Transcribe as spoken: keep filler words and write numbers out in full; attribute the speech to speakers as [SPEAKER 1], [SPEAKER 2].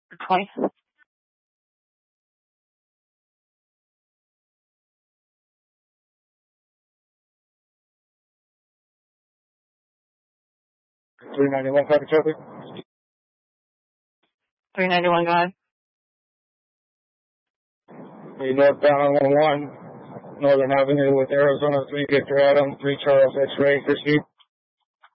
[SPEAKER 1] twenty.
[SPEAKER 2] three ninety-one, copy, Charlie.
[SPEAKER 1] three ninety-one, go ahead.
[SPEAKER 2] The northbound on one one, Northern Avenue with Arizona three, Victor Adam, three Charles X-ray, proceed.